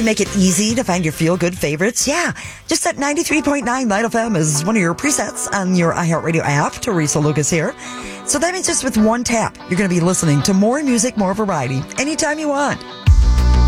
make it easy to find your feel-good favorites? Yeah, just set 93.9 Light FM as one of your presets on your iHeartRadio app. Teresa Lucas here. So that means just with one tap, you're going to be listening to more music, more variety, anytime you want.